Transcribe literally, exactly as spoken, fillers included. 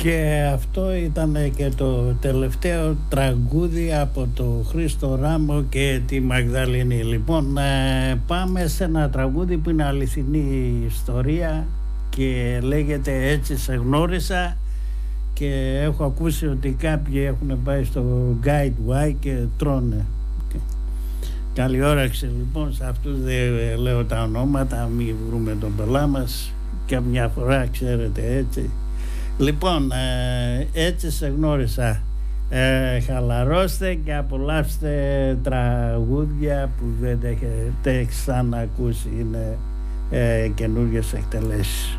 Και αυτό ήταν και το τελευταίο τραγούδι από το Χρήστο Ράμο και τη Μαγδαληνή. Λοιπόν, πάμε σε ένα τραγούδι που είναι αληθινή ιστορία και λέγεται «Έτσι σε γνώρισα», και έχω ακούσει ότι κάποιοι έχουν πάει στο Guide Y και τρώνε. Καλή όρεξη λοιπόν σε αυτούς, δεν λέω τα ονόματα, μην βρούμε τον πελά μας και μια φορά, ξέρετε, έτσι. Λοιπόν, ε, έτσι σε γνώρισα. Ε, χαλαρώστε και απολαύστε τραγούδια που δεν έχετε ξανακούσει, είναι ε, καινούργιες εκτελέσεις.